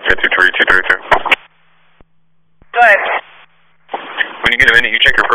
23232. Go ahead. When you get a minute, you check your